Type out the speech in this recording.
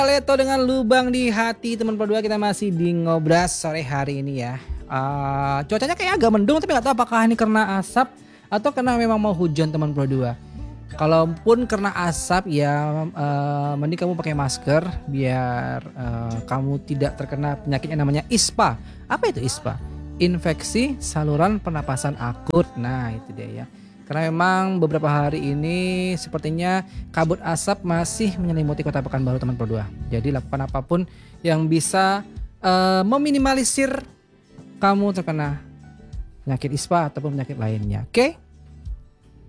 Leto dengan lubang di hati teman berdua, kita masih di ngobras sore hari ini ya. Cuacanya kayak agak mendung tapi nggak tahu apakah ini karena asap atau karena memang mau hujan teman berdua. Kalaupun karena asap ya mending kamu pakai masker biar kamu tidak terkena penyakit yang namanya ISPA. Apa itu ISPA? Infeksi saluran pernapasan akut. Nah itu dia ya. Karena memang beberapa hari ini sepertinya kabut asap masih menyelimuti Kota Pekanbaru teman berdua. Jadi lakukan apapun yang bisa meminimalisir kamu terkena penyakit ISPA ataupun penyakit lainnya. Oke?